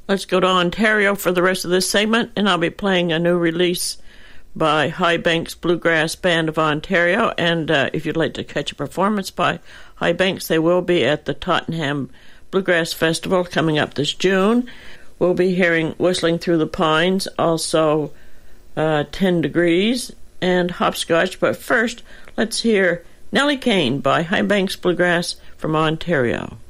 Let's go to Ontario for the rest of this segment, and I'll be playing a new release by Highbanks Bluegrass Band of Ontario. And if you'd like to catch a performance by Highbanks, they will be at the Tottenham Bluegrass Festival coming up this June. We'll be hearing Whistling Through the Pines, also 10 Degrees, and Hopscotch. But first, let's hear Nellie Kane by Highbanks Bluegrass from Ontario.